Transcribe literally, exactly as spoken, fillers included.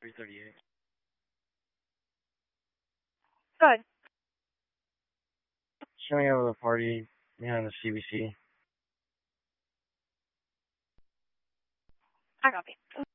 three thirty-eight. Good. Showing up at a party behind the C B C. I copy.